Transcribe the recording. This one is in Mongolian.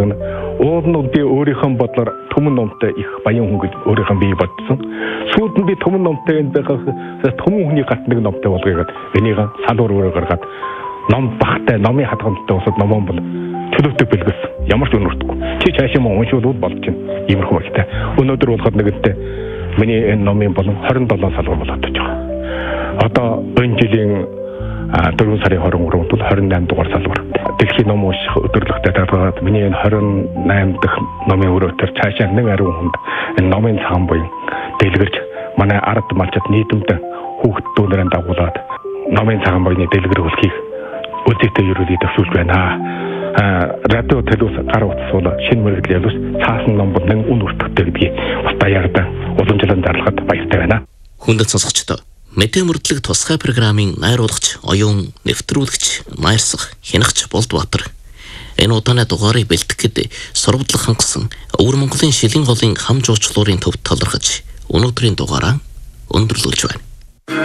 нь уулнууд би өөрийнхөө бодлоор түмэн номтой их баян хүн гэж өөрийнхөө бие бодсон. Сүүлд нь би түмэн номтой энэ байхаас түмэн хүний гат нэг номтой болгоёод энийг салуур өөрөө гаргаад ном багтай номын хадгаламжтай усад номон бол төлөвтэй бэлгэлсэн. Ямар ч өнөртгүй. Чи цаашаа мөн уншуулбал болж байна. Иймэрхүү багтай. Өнөөдөр болоход нэгэнтээ миний энэ номын болон 27 салгам болоод байгаа. Одоо энэ жилийн 4 сарын 23-нд бол 28 дугаар салбар. Дэлхийн ном унших өдөрлөгтэй дараагаад миний энэ 28 дахь номын өрөөтөр цаашаа нэг ариун хүнд энэ номын цагаан буян дэлгэрж манай ард малчид нийтэмдээ хүүхдүүднэрээ дагуулад номын цагаан буяны дэлгэр хөлхийг үзэгтэй ерөөдөө төвшүүлж байна. Радио телевиз гар утсуул шинэ мэрэгдэл ялус цаасан ном бол нэг үн өртөгтэй гэдгийг бас даяараа уламжлалт дарлагад баяртай байна. Хүндэт сонсогчдоо мэдээ мөрдлөг тусгай програмын найруулагч, оюун нэвтрүүлэгч, найрсах Хянагч Болдбаатар энэ удааны дугаарыг бэлтгэхэд сурвалдлага хангасан Өвөр Монголын шилэн голын хам жуулчлалын төвд талархаж өнөөдрийн дугаараа өндөрлүүлж байна.